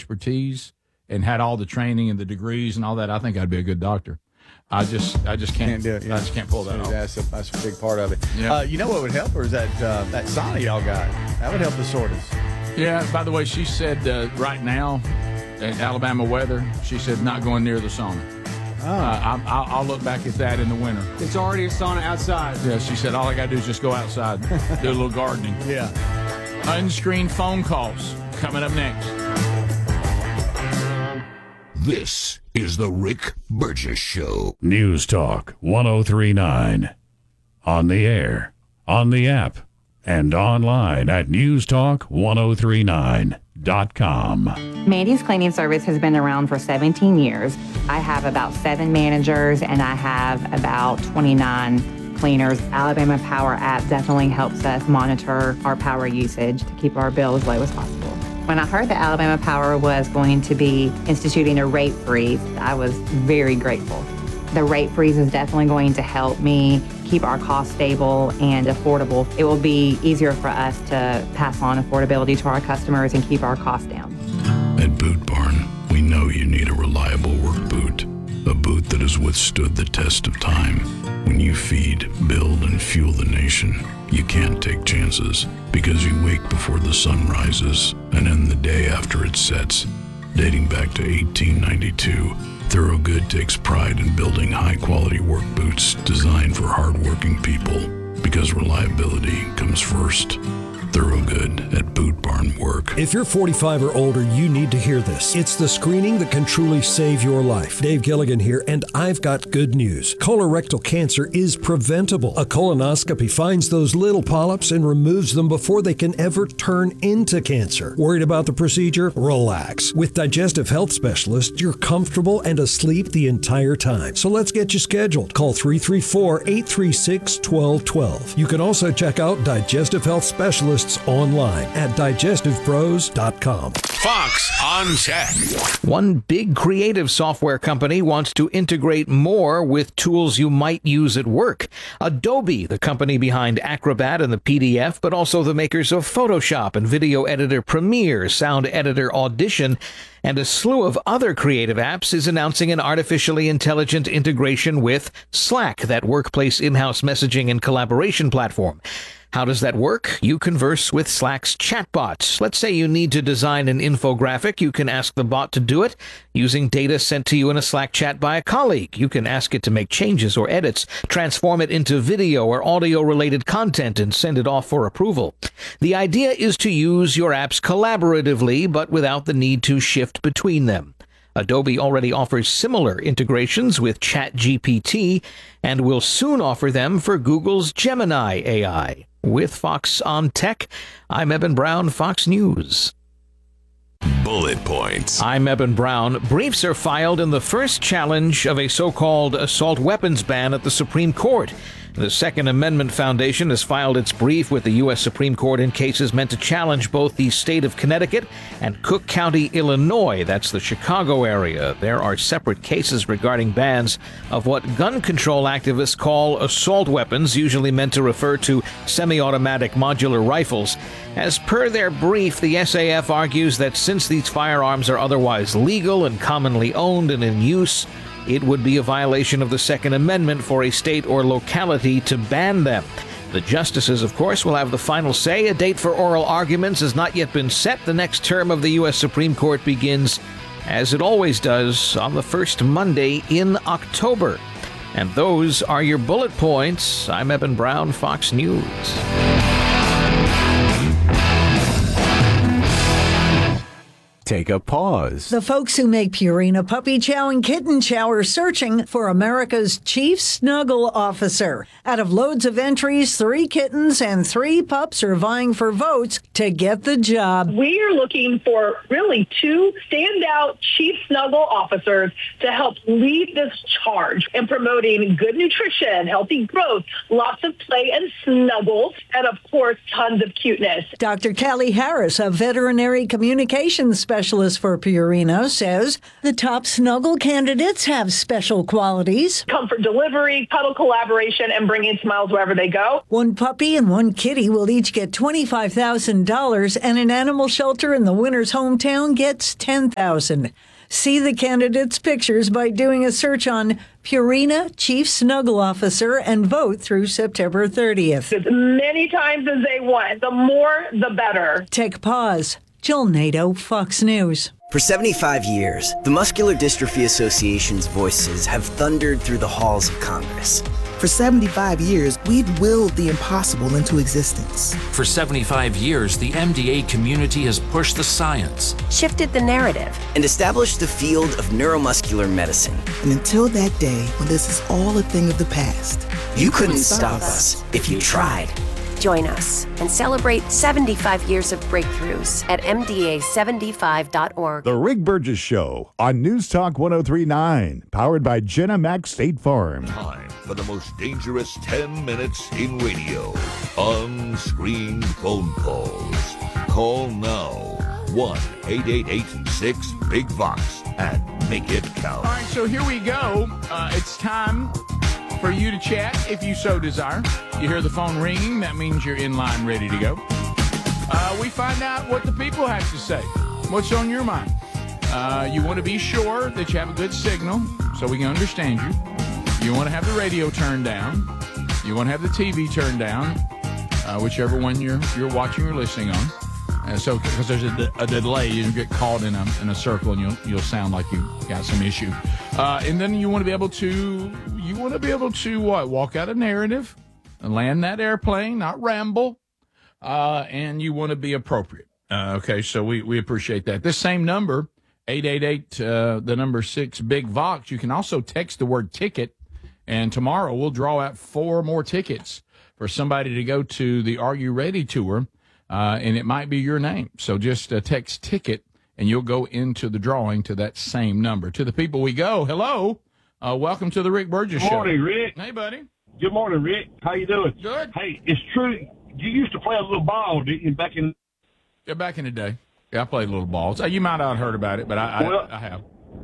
expertise and had all the training and the degrees and all that, I think I'd be a good doctor. I just can't do it. Yeah. I just can't pull that off. That's a big part of it. Yeah. You know what would help her is that sauna y'all got. That would help the soreness. Yeah, by the way, she said right now, in Alabama weather, she said not going near the sauna. I'll look back at that in the winter. It's already a sauna outside. Yeah, she said all I got to do is just go outside, do a little gardening. Yeah. Unscreened phone calls coming up next. This is the Rick Burgess Show. News Talk 1039. On the air, on the app, and online at newstalk1039.com. Mandy's Cleaning Service has been around for 17 years. I have about 7 managers and I have about 29 cleaners. Alabama Power app definitely helps us monitor our power usage to keep our bill as low as possible. When I heard that Alabama Power was going to be instituting a rate freeze, I was very grateful. The rate freeze is definitely going to help me keep our costs stable and affordable. It will be easier for us to pass on affordability to our customers and keep our costs down. At Boot Barn, we know you need a reliable work boot, a boot that has withstood the test of time. When you feed, build, and fuel the nation, you can't take chances because you wake before the sun rises and end the day after it sets. Dating back to 1892, Thorogood takes pride in building high-quality work boots designed for hard-working people because reliability comes first. Thorogood at Boot Barn Work. If you're 45 or older, you need to hear this. It's the screening that can truly save your life. Dave Gilligan here, and I've got good news. Colorectal cancer is preventable. A colonoscopy finds those little polyps and removes them before they can ever turn into cancer. Worried about the procedure? Relax. With Digestive Health Specialists, you're comfortable and asleep the entire time. So let's get you scheduled. Call 334-836-1212. You can also check out Digestive Health Specialists online at digestivepros.com. Fox on Tech. One big creative software company wants to integrate more with tools you might use at work. Adobe, the company behind Acrobat and the PDF, but also the makers of Photoshop and video editor Premiere, sound editor Audition, and a slew of other creative apps, is announcing an artificially intelligent integration with Slack, that workplace in-house messaging and collaboration platform. How does that work? You converse with Slack's chatbots. Let's say you need to design an infographic. You can ask the bot to do it using data sent to you in a Slack chat by a colleague. You can ask it to make changes or edits, transform it into video or audio-related content, and send it off for approval. The idea is to use your apps collaboratively, but without the need to shift between them. Adobe already offers similar integrations with ChatGPT and will soon offer them for Google's Gemini AI. With Fox on Tech, I'm Eben Brown, Fox News. Bullet points. I'm Eben Brown. Briefs are filed in the first challenge of a so-called assault weapons ban at the Supreme Court. The Second Amendment Foundation has filed its brief with the U.S. Supreme Court in cases meant to challenge both the state of Connecticut and Cook County, Illinois. That's the Chicago area. There are separate cases regarding bans of what gun control activists call assault weapons, usually meant to refer to semi-automatic modular rifles. As per their brief, the SAF argues that since these firearms are otherwise legal and commonly owned and in use, it would be a violation of the Second Amendment for a state or locality to ban them. The justices, of course, will have the final say. A date for oral arguments has not yet been set. The next term of the U.S. Supreme Court begins, as it always does, on the first Monday in October. And those are your bullet points. I'm Eben Brown, Fox News. Take a pause. The folks who make Purina Puppy Chow and Kitten Chow are searching for America's chief snuggle officer. Out of loads of entries, 3 kittens and 3 pups are vying for votes to get the job. We are looking for really 2 standout chief snuggle officers to help lead this charge in promoting good nutrition, healthy growth, lots of play and snuggles, and of course, tons of cuteness. Dr. Callie Harris, a veterinary communications specialist specialist for Purina, says the top snuggle candidates have special qualities. Comfort delivery, cuddle collaboration, and bringing smiles wherever they go. One puppy and one kitty will each get $25,000, and an animal shelter in the winner's hometown gets $10,000. See the candidates' pictures by doing a search on Purina Chief Snuggle Officer and vote through September 30th. As many times as they want. The more, the better. Take pause. Jill Nato, Fox News. For 75 years, the Muscular Dystrophy Association's voices have thundered through the halls of Congress. For 75 years, we've willed the impossible into existence. For 75 years, the MDA community has pushed the science, shifted the narrative, and established the field of neuromuscular medicine. And until that day when this is all a thing of the past, you couldn't stop us if you tried. Join us and celebrate 75 years of breakthroughs at MDA75.org. The Rick Burgess Show on News Talk 103.9, powered by Jenna Mac State Farm. Time for the most dangerous 10 minutes in radio. Unscreened phone calls. Call now. 1-888-6-BIG-VOX and make it count. All right, so here we go. It's time for you to chat if you so desire. You hear the phone ringing, that means you're in line ready to go. We find out what the people have to say. What's on your mind? You want to be sure that you have a good signal so we can understand you. You want to have the radio turned down. You want to have the TV turned down, whichever one you're watching or listening on. So, because there's a delay, you get caught in a circle, and you'll sound like you got some issue. And then you want to be able to what? Walk out a narrative, and land that airplane, not ramble. And you want to be appropriate. Okay, so we appreciate that. This same number, 888, the number 6 Big Vox. You can also text the word ticket, and tomorrow we'll draw out 4 more tickets for somebody to go to the Are You Ready tour. And it might be your name. So just text ticket, and you'll go into the drawing to that same number. To the people we go, hello. Welcome to the Rick Burgess Show. Good morning, Rick. Hey, buddy. Good morning, Rick. How you doing? Good. Hey, it's true. You used to play a little ball, didn't you, back in... Yeah, back in the day. Yeah, I played little balls. You might not have heard about it, but I have.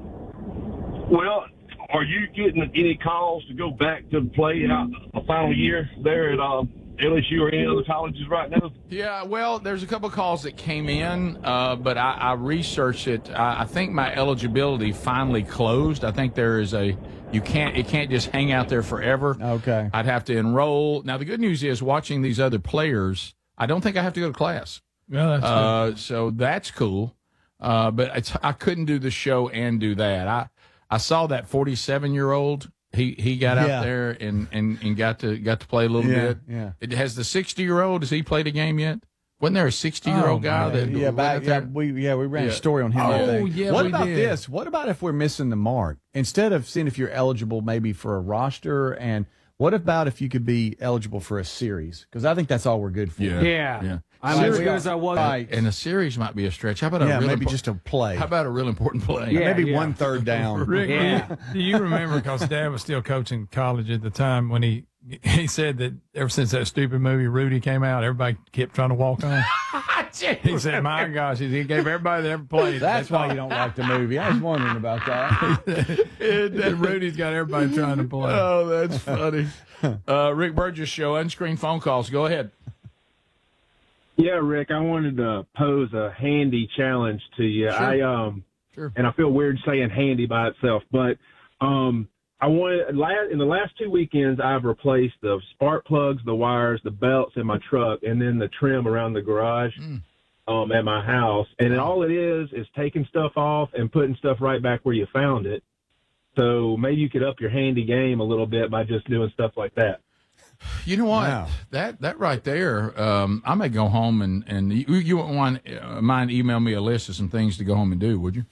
Well, are you getting any calls to go back to play out a final year there at LSU or any other colleges right now? Yeah, well, there's a couple calls that came in, but I researched it. I think my eligibility finally closed. I think there is it can't just hang out there forever. Okay. I'd have to enroll. Now, the good news is, watching these other players, I don't think I have to go to class. Yeah, that's good. So that's cool. But I couldn't do the show and do that. I saw that 47-year-old. He got out there and got to play a little bit. Yeah. It has the 60-year-old. Has he played a game yet? Wasn't there a 60-year-old guy that? We ran a story on him. Oh, I think. yeah. What we about did. this? What about if we're missing the mark? Instead of seeing if you're eligible maybe for a roster, and what about if you could be eligible for a series? Because I think that's all we're good for. Yeah. I'm as good as I was. And a series might be a stretch. How about just a play? How about a real important play? Maybe 1 3rd down. Rick, do you remember, because Dad was still coaching college at the time, when he said that ever since that stupid movie Rudy came out, everybody kept trying to walk on? He said, my gosh, he gave everybody that ever played. That's why you don't like the movie. I was wondering about that. That Rudy's got everybody trying to play. Oh, that's funny. Rick Burgess Show, unscreened phone calls. Go ahead. Yeah, Rick, I wanted to pose a handy challenge to you. Sure. Sure. And I feel weird saying handy by itself, but in the last 2 weekends, I've replaced the spark plugs, the wires, the belts in my truck, and then the trim around the garage at my house. And all it is taking stuff off and putting stuff right back where you found it. So maybe you could up your handy game a little bit by just doing stuff like that. You know what? Wow. That right there, I may go home and you wouldn't mind email me a list of some things to go home and do, would you?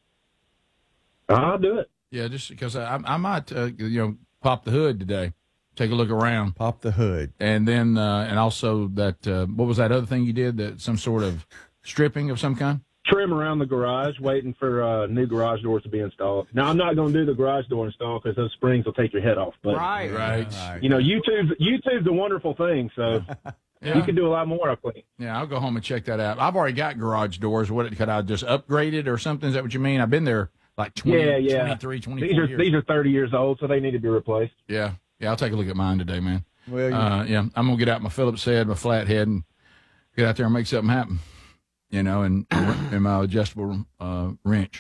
I'll do it. Yeah, just because I might, pop the hood today, take a look around. Pop the hood. And then, and also that, what was that other thing you did, that some sort of stripping of some kind? Trim around the garage, waiting for new garage doors to be installed. Now, I'm not going to do the garage door install because those springs will take your head off. But Right. YouTube's a wonderful thing. So Yeah. You can do a lot more, I think. Yeah, I'll go home and check that out. I've already got garage doors. Could I just upgrade it or something? Is that what you mean? I've been there like 23, 24 years. These are 30 years old, so they need to be replaced. Yeah. Yeah, I'll take a look at mine today, man. Well, yeah, I'm going to get out my Phillips head, my flathead, and get out there and make something happen, and my adjustable wrench.